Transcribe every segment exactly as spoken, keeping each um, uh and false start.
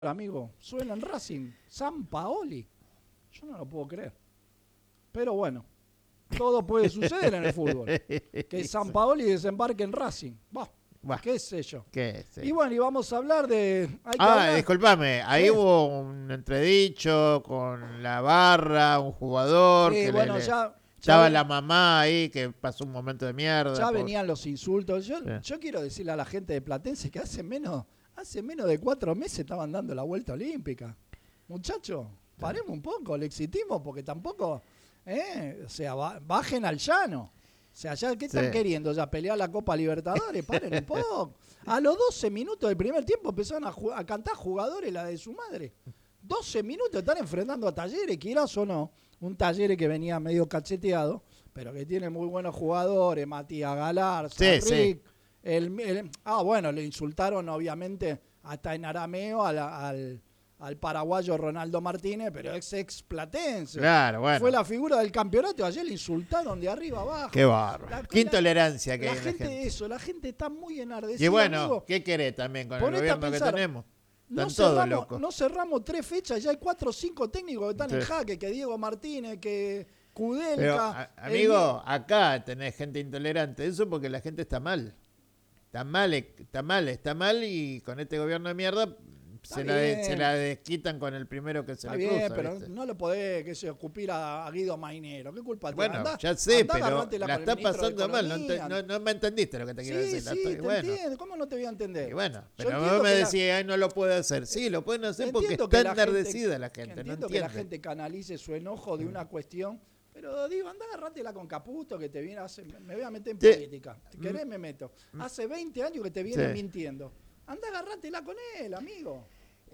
amigo, suena en Racing, Sampaoli. Yo no lo puedo creer. Pero bueno, todo puede suceder en el fútbol. Que Sampaoli desembarque en Racing. Bah, Bah, qué sé yo. ¿qué? Sí. Y bueno, y vamos a hablar de... hay que Ah, hablar- discúlpame, ahí Sí. hubo un entredicho con la barra, un jugador, Sí, que le- bueno, le- ya, estaba ya, la mamá ahí que pasó un momento de mierda. ya por- venían los insultos. Yo, Sí. yo quiero decirle a la gente de Platense que hace menos, hace menos de cuatro meses estaban dando la vuelta olímpica. Muchachos, paremos un poco, le exitimos porque tampoco, ¿eh? O sea, ba- bajen al llano. O sea, ya, ¿qué están Sí. queriendo? ¿Ya pelear la Copa Libertadores? Paren un poco. A los doce minutos del primer tiempo empezaron a, ju- a cantar jugadores la de su madre. doce minutos están enfrentando a Talleres, quieras o no. Un Talleres que venía medio cacheteado, pero que tiene muy buenos jugadores. Matías Galarza, Sí, sí. Rick. El, el- ah, bueno, le insultaron obviamente hasta en arameo al, al, al paraguayo Ronaldo Martínez, pero ex ex platense. Claro, bueno. Fue la figura del campeonato. Ayer le insultaron de arriba abajo. Qué bárbaro. La- Qué la- intolerancia que La hay en gente, la gente. eso, la gente está muy enardecida. Y bueno, amigo. ¿qué querés también con el Ponete a gobierno que pensar, tenemos? No Están todos cerramos, locos. no cerramos tres fechas, ya hay cuatro o cinco técnicos que están en Sí. jaque, que Diego Martínez, que Pero, Kudelka. a- amigo, acá tenés gente intolerante. Eso porque la gente está mal. Está mal, eh, está mal, está mal y con este gobierno de mierda se la, de- bien. se la desquitan con el primero que se Está le bien, cruza. pero ¿viste? no le podés que se ocupir a, a Guido Mainero. ¿Qué culpa Bueno, tiene? Andá- ya sé, andá, pero agarrátela la con el está ministro de pasando mal. No, ente- Economía. no- no me entendiste lo que te quiero Sí, decir. La sí, estoy- te bueno, entiendo. ¿Cómo no te voy a entender? y bueno, Yo pero entiendo vos me que la- decís, ay, no lo puede hacer. Sí, lo pueden hacer porque Entiendo está que la gente- enardecida la gente. No Entiendo que la entiende. gente canalice su enojo de una cuestión, pero digo, anda agarrátela con Caputo que te viene hace, me voy a meter en Te- política. Si querés me meto. Hace veinte años que te viene Sí. mintiendo. Anda agarrátela con él, amigo.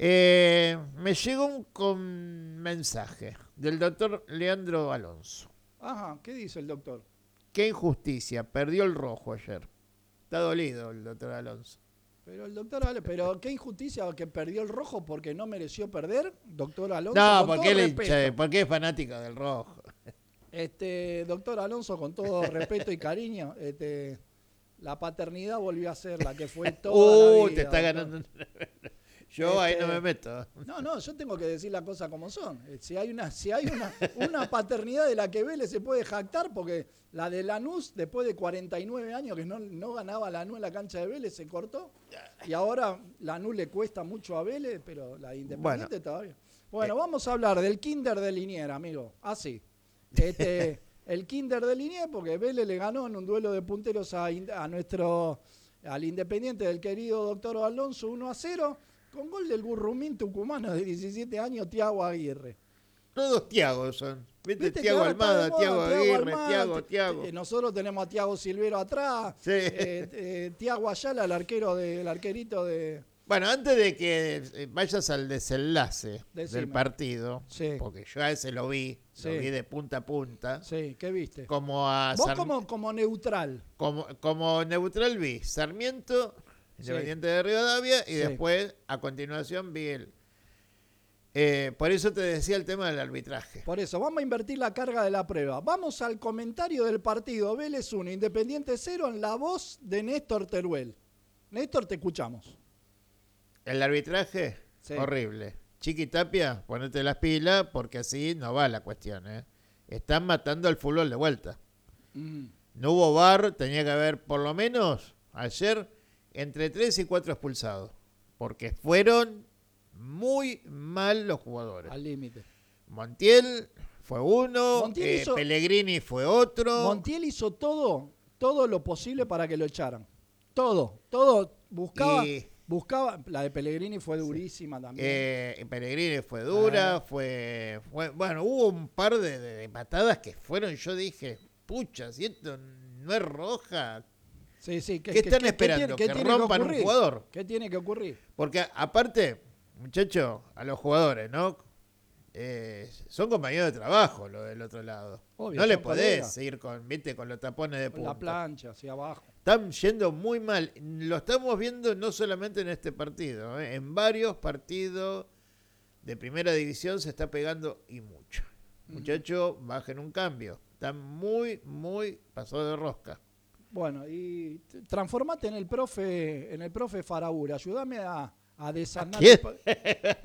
Eh, me llegó un con mensaje del doctor Leandro Alonso. Ajá, ¿qué dice el doctor? Qué injusticia, perdió el rojo ayer. Está dolido el doctor Alonso. Pero el doctor Ale, pero qué injusticia que perdió el rojo porque no mereció perder, doctor Alonso. No, con porque todo él respeto. hincha- porque es fanático del rojo. Este, doctor Alonso, con todo respeto y cariño, este, la paternidad volvió a ser la que fue toda la Uh, vida, te está doctor. ganando. Yo ahí Este, no me meto. No, no, yo tengo que decir las cosas como son. Eh, Si hay una, si hay una, una paternidad de la que Vélez se puede jactar, porque la de Lanús, después de cuarenta y nueve años que no, no ganaba Lanús en la cancha de Vélez, se cortó. Y ahora Lanús le cuesta mucho a Vélez, pero la de Independiente Bueno. todavía. Bueno, vamos a hablar del Kinder de Liniers, amigo. Así. Este, el Kinder de Liniers, porque Vélez le ganó en un duelo de punteros a, In- a nuestro, al Independiente del querido doctor Alonso uno a cero. Con gol del Burrumín tucumano de diecisiete años, Tiago Aguirre. Todos Tiago son. ¿Viste? ¿Viste que Tiago ahora está de Almada, moda, Tiago Thiago Aguirre, Almada, Tiago, te- Tiago. te- Nosotros tenemos a Tiago Silvero atrás. Sí. Eh, eh, Tiago Ayala, el arquero de, el arquerito de. Bueno, antes de que eh, vayas al desenlace Decime. del partido, Sí. porque yo a ese lo vi, Sí. lo vi de punta a punta, Sí, ¿qué viste? como a Vos Sarm- como, como neutral. como, como neutral vi Sarmiento, Sí. Independiente de Rivadavia, y Sí. después, a continuación, vi el... Eh, por eso te decía el tema del arbitraje. Por eso, vamos a invertir la carga de la prueba. Vamos al comentario del partido Vélez uno, Independiente cero, en la voz de Néstor Teruel. Néstor, te escuchamos. El arbitraje, Sí. horrible. Chiqui Tapia, ponete las pilas, porque así no va la cuestión. ¿eh? Están matando al fútbol de vuelta. Mm. No hubo V A R, tenía que haber por lo menos ayer entre tres y cuatro expulsados. Porque fueron muy mal los jugadores. Al límite. Montiel fue uno, Montiel eh, hizo- Pellegrini fue otro. Montiel hizo todo, todo lo posible para que lo echaran. Todo, todo. Buscaba, Y- buscaba. La de Pellegrini fue durísima también. Eh, Pellegrini fue dura, Ah. fue, fue... Bueno, hubo un par de, de- de patadas que fueron, yo dije, pucha, si esto no es roja, sí, sí. ¿qué están esperando? tiene- ¿Que tiene rompan un ocurrir? jugador? ¿Qué tiene que ocurrir? Porque aparte, muchachos, a los jugadores, ¿no? Eh, son compañeros de trabajo los del otro lado. Obvio, no le son podés colegas. seguir con, viste, con los tapones de Con la punta. plancha, hacia abajo. Están yendo muy mal. Lo estamos viendo no solamente en este partido, ¿eh? En varios partidos de primera división se está pegando y mucho. Muchachos, bajen un cambio. Están muy, muy pasados de rosca. Bueno, y t- transformate en el profe, en el profe Faraura. Ayúdame a, a desanar ¿Quién? el,